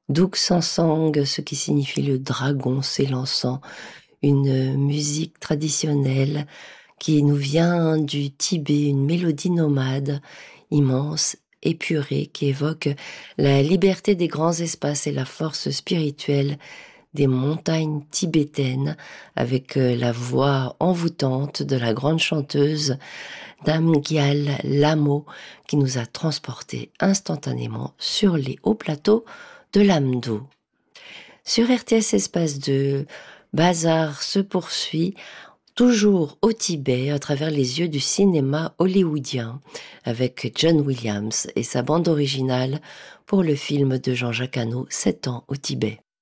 Douk Sansang, ce qui signifie le dragon s'élançant, une musique traditionnelle qui nous vient du Tibet, une mélodie nomade immense, épurée, qui évoque la liberté des grands espaces et la force spirituelle des montagnes tibétaines, avec la voix envoûtante de la grande chanteuse Namgyal Lhamo, qui nous a transportés instantanément sur les hauts plateaux de l'Amdo. Sur RTS Espace 2, Bazar se poursuit toujours au Tibet à travers les yeux du cinéma hollywoodien avec John Williams et sa bande originale pour le film de Jean-Jacques Hano, 7 ans au Tibet.